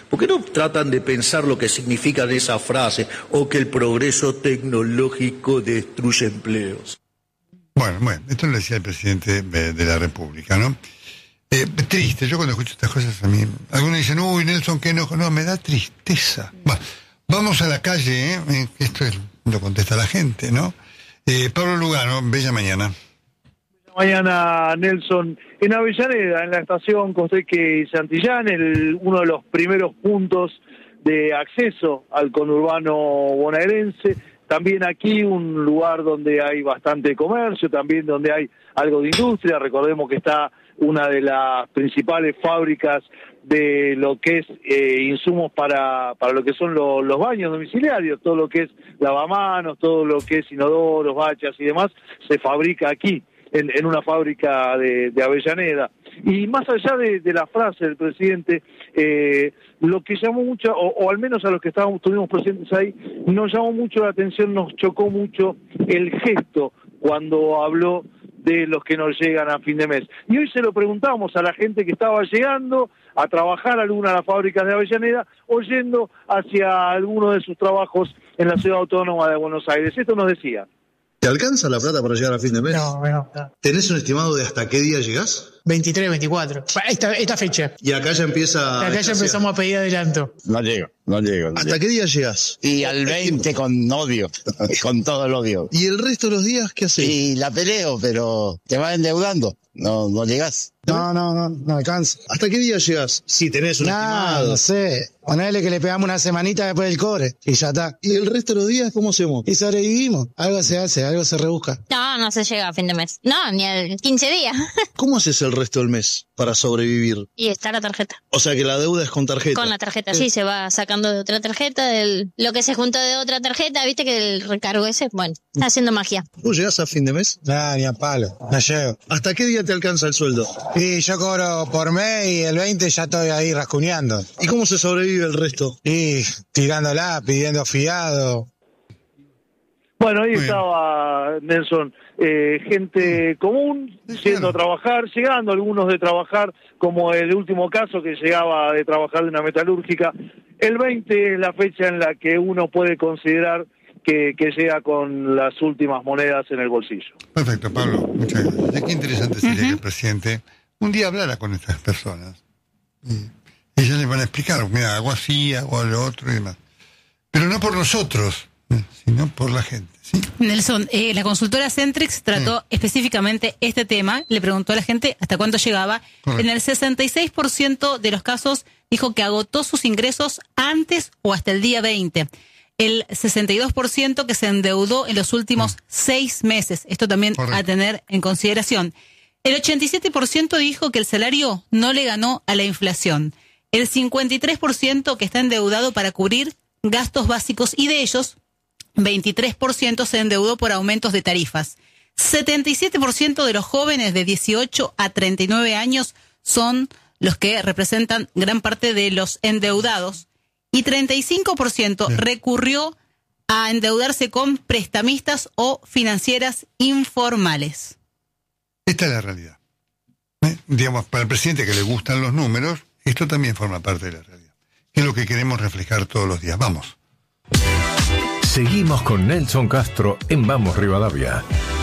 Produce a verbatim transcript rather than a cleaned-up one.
¿Por qué no tratan de pensar lo que significan esas frases o que el progreso tecnológico destruye empleos? Bueno, bueno, esto lo decía el presidente de la República, ¿no? Eh, triste, yo cuando escucho estas cosas a mí, algunos dicen, uy, Nelson, que no, no, me da tristeza. Bueno, vamos a la calle, ¿eh? Esto es, lo contesta la gente, ¿no? Eh, Pablo Lugano, bella mañana. Mañana, Nelson, en Avellaneda, en la estación Costeque y Santillán, el, uno de los primeros puntos de acceso al conurbano bonaerense. También aquí un lugar donde hay bastante comercio, también donde hay algo de industria. Recordemos que está una de las principales fábricas de lo que es eh, insumos para, para lo que son lo, los baños domiciliarios, todo lo que es lavamanos, todo lo que es inodoros, bachas y demás, se fabrica aquí. En, en una fábrica de, de Avellaneda. Y más allá de, de la frase del presidente, eh, lo que llamó mucho, o, o al menos a los que estábamos, estuvimos presentes ahí, nos llamó mucho la atención, nos chocó mucho el gesto cuando habló de los que nos llegan a fin de mes. Y hoy se lo preguntamos a la gente que estaba llegando a trabajar a alguna de las fábricas de Avellaneda o yendo hacia alguno de sus trabajos en la Ciudad Autónoma de Buenos Aires. Esto nos decía. ¿Te alcanza la plata para llegar a fin de mes? No, no, no. ¿Tenés un estimado de hasta qué día llegás? veintitrés, veinticuatro. Esta, esta fecha. Y acá ya empieza... Acá ya empezamos a pedir adelanto. No llego, no llego. No ¿Hasta llego. qué día llegás? Y al veinte con odio, con todo el odio. ¿Y el resto de los días qué haces? Y la peleo, pero te vas endeudando. No, no llegás. No, no, no, no alcanza. ¿Hasta qué día llegás? Si tenés un No, estimado. no sé. Ponele que le pegamos una semanita después del cobre y ya está. ¿Y el resto de los días cómo hacemos? Y sobrevivimos. Algo se hace, algo se rebusca. No, no se llega a fin de mes. No, ni al quince días. ¿Cómo haces el resto del mes para sobrevivir? Y está la tarjeta. O sea que la deuda es con tarjeta. Con la tarjeta, sí, se va sacando de otra tarjeta, del, lo que se juntó de otra tarjeta, viste que el recargo ese, bueno, está haciendo magia. ¿Vos llegás a fin de mes? Nah, ni a palo. No llego. ¿Hasta qué día te alcanza el sueldo? Y yo cobro por mes y el veinte ya estoy ahí rascuñando. ¿Y cómo se sobrevive el resto? Y tirándola, pidiendo fiado. Bueno, ahí Muy estaba Nelson, eh, gente común, Sí, yendo claro. a trabajar, llegando algunos de trabajar, como el último caso que llegaba de trabajar de una metalúrgica. El veinte es la fecha en la que uno puede considerar que, que llega con las últimas monedas en el bolsillo. Perfecto, Pablo, muchas gracias. Qué interesante sería que el presidente un día hablara con estas personas. Y ellas les van a explicar, mira, hago así, hago lo otro y demás. Pero no por nosotros, eh, sino por la gente, ¿sí? Nelson, eh, la consultora Centrix trató Sí. específicamente este tema, le preguntó a la gente hasta cuánto llegaba. Correcto. En el sesenta y seis por ciento de los casos dijo que agotó sus ingresos antes o hasta el día veinte. El sesenta y dos por ciento que se endeudó en los últimos seis meses. Esto también Correcto. a tener en consideración. El ochenta y siete por ciento dijo que el salario no le ganó a la inflación. El cincuenta y tres por ciento que está endeudado para cubrir gastos básicos y de ellos, veintitrés por ciento se endeudó por aumentos de tarifas. setenta y siete por ciento de los jóvenes de dieciocho a treinta y nueve años son los que representan gran parte de los endeudados y treinta y cinco por ciento Bien. recurrió a endeudarse con prestamistas o financieras informales. Esta es la realidad. ¿Eh? Digamos, para el presidente que le gustan los números, esto también forma parte de la realidad. Es lo que queremos reflejar todos los días. Vamos. Seguimos con Nelson Castro en Vamos Rivadavia.